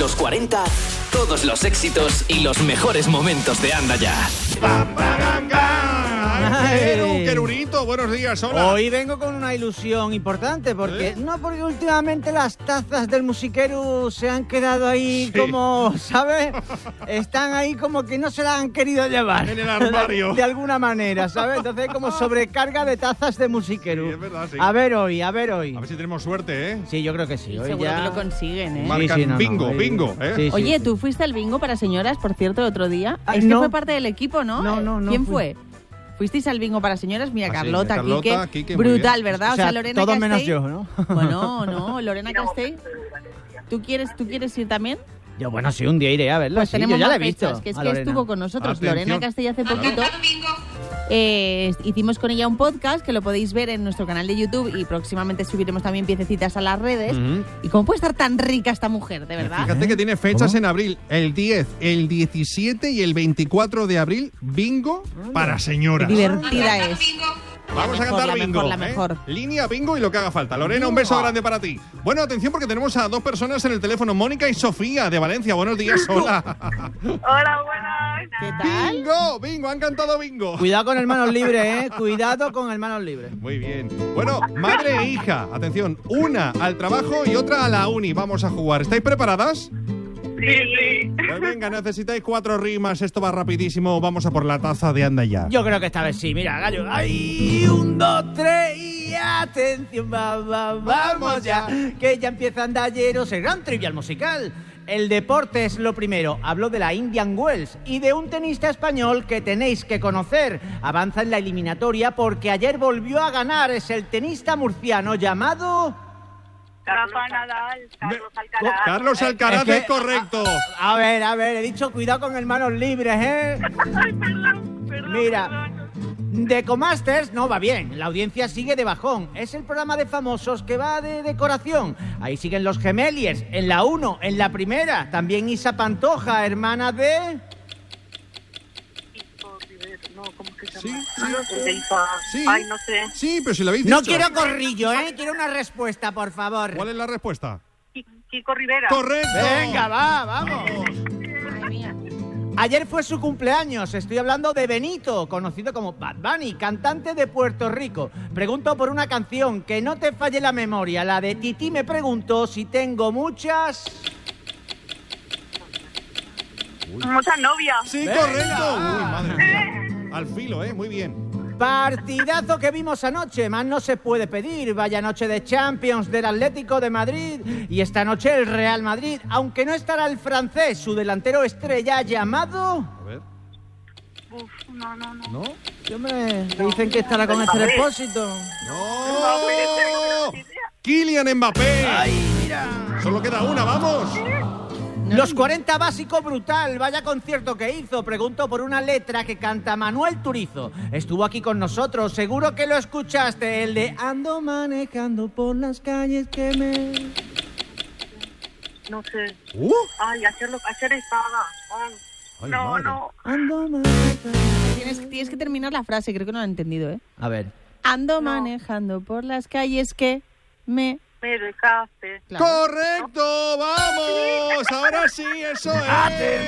los 40, todos los éxitos y los mejores momentos de Anda Ya. Querurito, buenos días, hola. Hoy vengo con una ilusión importante, porque porque últimamente las tazas del musiquero se han quedado ahí como, ¿sabes? Están ahí como que no se las han querido llevar. En el armario. De alguna manera, ¿sabes? Entonces hay como sobrecarga de tazas de musiquero. Sí, es verdad, sí. A ver hoy. A ver si tenemos suerte, ¿eh? Sí, yo creo que sí. Hoy Seguro ya que lo consiguen, ¿eh? Marcan bingo, ¿eh? Sí, Oye, sí. ¿tú fuiste al bingo para señoras, por cierto, el otro día? Ay, Es que no. fue parte del equipo, ¿no? No ¿Quién fui. fue? ¿Fuisteis al bingo para señoras? Mira, Ah, sí, Carlota, Carlota, Quique. Quique, muy Brutal, bien. ¿verdad? O sea, Lorena todo Castell. menos yo, ¿no? Bueno, no, Lorena Castell. ¿Tú quieres ir también? Yo, bueno, sí, un día iré a verla. Pues sí, tenemos yo ya la he más visto. fechas, que es a que Lorena. estuvo con nosotros. Atención. Lorena Castell hace poquito. Hicimos con ella un podcast que lo podéis ver en nuestro canal de YouTube y próximamente subiremos también piececitas a las redes. ¿Y cómo puede estar tan rica esta mujer, de verdad? Fíjate que tiene fechas ¿Cómo? en abril, el 10, el 17 y el 24 de abril, bingo para señoras. Divertida es. Vamos a mejor, cantar la bingo. mejor, la mejor. Línea bingo y lo que haga falta. Lorena, un beso grande para ti. Bueno, atención porque tenemos a dos personas en el teléfono, Mónica y Sofía de Valencia. Buenos días, hola. Hola, buenas. ¿Qué tal? Bingo, han cantado bingo. Cuidado con el manos libres, ¿eh? Cuidado con el manos libres. Muy bien. Bueno, madre e hija, atención, una al trabajo y otra a la uni. Vamos a jugar. ¿Estáis preparadas? Sí. Pues venga, necesitáis 4 rimas, esto va rapidísimo. Vamos a por la taza de Anda Ya. Yo creo que esta vez sí. Mira, Gallo. ¡Ay! 1, 2, 3 y atención, vamos ya. Que ya empieza Andayeros, el gran trivial musical. El deporte es lo primero. Hablo de la Indian Wells y de un tenista español que tenéis que conocer. Avanza en la eliminatoria porque ayer volvió a ganar. Es el tenista murciano llamado... Rafa Nadal, Carlos Alcaraz. Carlos Alcaraz Es que- es correcto. A ver, he dicho cuidado con el manos libres, ¿eh? Ay, perdón. Mira, Decomasters no va bien, la audiencia sigue de bajón. Es el programa de famosos que va de decoración. Ahí siguen los Gemeliers, en la 1, en la primera. También Isa Pantoja, hermana de... No, ¿cómo que se Sí, llama? sí. Ay, no sé. Sí, pero si lo habéis No dicho. quiero corrillo, ¿eh? Quiero una respuesta, por favor. ¿Cuál es la respuesta? Kiko Rivera. ¡Correcto! Venga, vamos. Madre mía. Ayer fue su cumpleaños. Estoy hablando de Benito, conocido como Bad Bunny, cantante de Puerto Rico. Pregunto por una canción que no te falle la memoria. La de Titi me preguntó si tengo muchas... Muchas novias. Sí, Venga. correcto. Uy, madre mía. Al filo, muy bien. Partidazo que vimos anoche, más no se puede pedir. Vaya noche de Champions del Atlético de Madrid y esta noche el Real Madrid, aunque no estará el francés, su delantero estrella llamado... A ver. Uf, no. ¿No? Sí, hombre, dicen que estará con este depósito. ¡No! Kylian Mbappé. ¡Ay, mira! Solo queda una, vamos. Los 40 básico brutal, vaya concierto que hizo. Pregunto por una letra que canta Manuel Turizo. Estuvo aquí con nosotros, seguro que lo escuchaste. El de ando manejando por las calles que me... No sé. Uh. Ay, ayer estaba. Ay, Ay, no, madre. no. Ando manejando... Tienes que terminar la frase, creo que no la he entendido, ¿eh? A ver. Ando No. manejando por las calles que me... Me dejaste. Claro. ¡Correcto! ¡Vamos! Ahora sí, eso es.